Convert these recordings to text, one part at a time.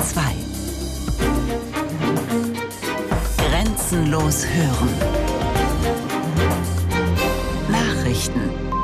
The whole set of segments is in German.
2. Grenzenlos hören. Nachrichten.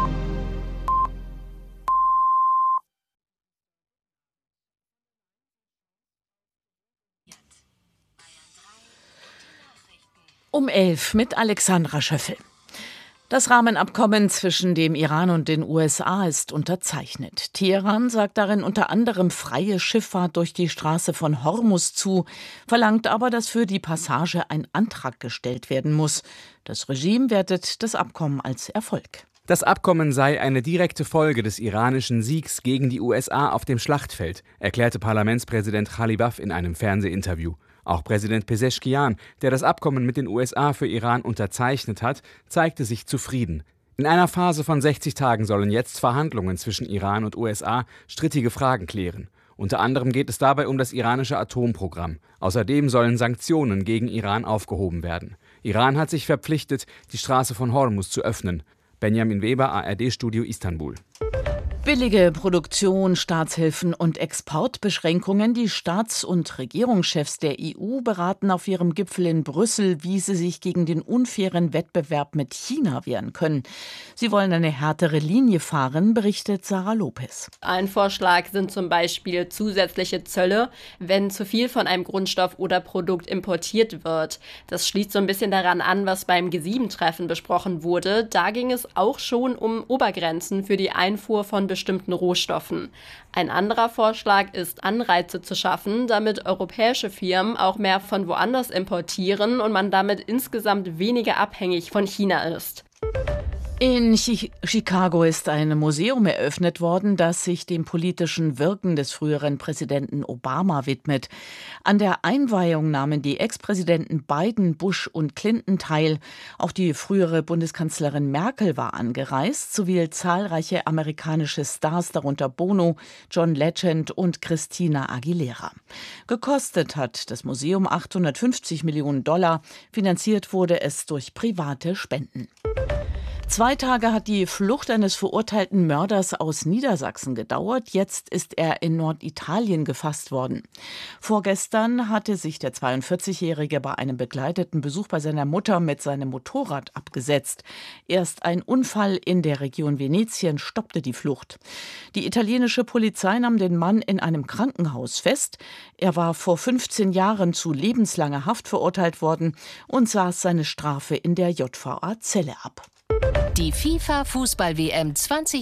Um 11 mit Alexandra Schöffel. Das Rahmenabkommen zwischen dem Iran und den USA ist unterzeichnet. Teheran sagt darin unter anderem freie Schifffahrt durch die Straße von Hormuz zu, verlangt aber, dass für die Passage ein Antrag gestellt werden muss. Das Regime wertet das Abkommen als Erfolg. Das Abkommen sei eine direkte Folge des iranischen Siegs gegen die USA auf dem Schlachtfeld, erklärte Parlamentspräsident Ghalibaf in einem Fernsehinterview. Auch Präsident Pezeshkian, der das Abkommen mit den USA für Iran unterzeichnet hat, zeigte sich zufrieden. In einer Phase von 60 Tagen sollen jetzt Verhandlungen zwischen Iran und USA strittige Fragen klären. Unter anderem geht es dabei um das iranische Atomprogramm. Außerdem sollen Sanktionen gegen Iran aufgehoben werden. Iran hat sich verpflichtet, die Straße von Hormuz zu öffnen. Benjamin Weber, ARD-Studio Istanbul. Billige Produktion, Staatshilfen und Exportbeschränkungen. Die Staats- und Regierungschefs der EU beraten auf ihrem Gipfel in Brüssel, wie sie sich gegen den unfairen Wettbewerb mit China wehren können. Sie wollen eine härtere Linie fahren, berichtet Sarah Lopez. Ein Vorschlag sind zum Beispiel zusätzliche Zölle, wenn zu viel von einem Grundstoff oder Produkt importiert wird. Das schließt so ein bisschen daran an, was beim G7-Treffen besprochen wurde. Da ging es auch schon um Obergrenzen für die Einfuhr von bestimmten Rohstoffen. Ein anderer Vorschlag ist, Anreize zu schaffen, damit europäische Firmen auch mehr von woanders importieren und man damit insgesamt weniger abhängig von China ist. In Chicago ist ein Museum eröffnet worden, das sich dem politischen Wirken des früheren Präsidenten Obama widmet. An der Einweihung nahmen die Ex-Präsidenten Biden, Bush und Clinton teil. Auch die frühere Bundeskanzlerin Merkel war angereist, sowie zahlreiche amerikanische Stars, darunter Bono, John Legend und Christina Aguilera. Gekostet hat das Museum $850 Millionen. Finanziert wurde es durch private Spenden. 2 Tage hat die Flucht eines verurteilten Mörders aus Niedersachsen gedauert. Jetzt ist er in Norditalien gefasst worden. Vorgestern hatte sich der 42-Jährige bei einem begleiteten Besuch bei seiner Mutter mit seinem Motorrad abgesetzt. Erst ein Unfall in der Region Venetien stoppte die Flucht. Die italienische Polizei nahm den Mann in einem Krankenhaus fest. Er war vor 15 Jahren zu lebenslanger Haft verurteilt worden und saß seine Strafe in der JVA-Zelle ab. Die FIFA-Fußball-WM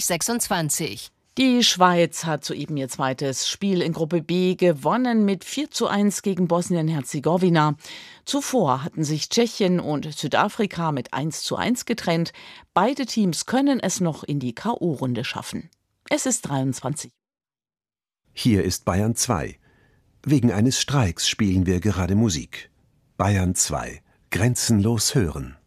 2026. Die Schweiz hat soeben ihr zweites Spiel in Gruppe B gewonnen mit 4:1 gegen Bosnien-Herzegowina. Zuvor hatten sich Tschechien und Südafrika mit 1:1 getrennt. Beide Teams können es noch in die K.O.-Runde schaffen. Es ist 23. Hier ist Bayern 2. Wegen eines Streiks spielen wir gerade Musik. Bayern 2. Grenzenlos hören.